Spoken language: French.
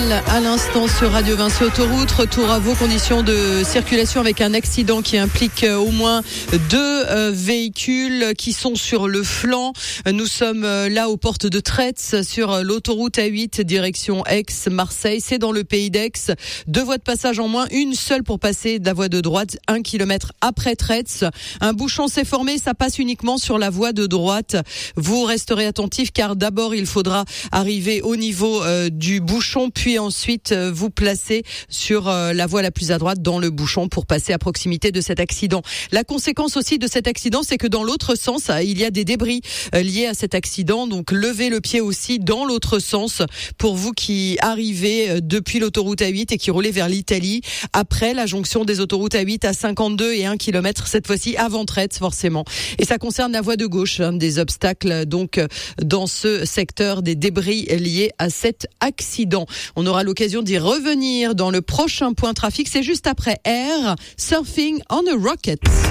Journal à l'instant sur Radio Vinci Autoroute. Retour à vos conditions de circulation avec un accident qui implique au moins 2 véhicules qui sont sur le flanc. Nous sommes là aux portes de Traits sur l'autoroute A8 direction Aix-Marseille. C'est dans le pays d'Aix. 2 voies de passage en moins, une seule pour passer de la voie de droite 1 km après Traits. Un bouchon s'est formé, ça passe uniquement sur la voie de droite. Vous resterez attentifs car d'abord il faudra arriver au niveau du bouchon, puis ensuite vous placer sur la voie la plus à droite dans le bouchon pour passer à proximité de cet accident. La conséquence aussi de cet accident, c'est que dans l'autre sens, il y a des débris liés à cet accident. Donc levez le pied aussi dans l'autre sens pour vous qui arrivez depuis l'autoroute A8 et qui roulez vers l'Italie après la jonction des autoroutes A8 à 52 et 1 km, cette fois-ci avant Traits forcément. Et ça concerne la voie de gauche, des obstacles donc dans ce secteur, des débris liés à cet accident. On aura l'occasion d'y revenir dans le prochain point trafic. C'est juste après Air, Surfing on a Rocket.